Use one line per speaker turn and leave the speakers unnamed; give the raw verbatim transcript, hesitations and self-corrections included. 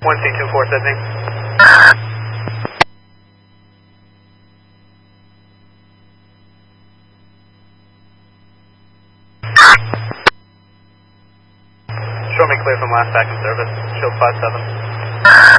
one C two four Sydney. Show me clear from last back in service. Shield five seven.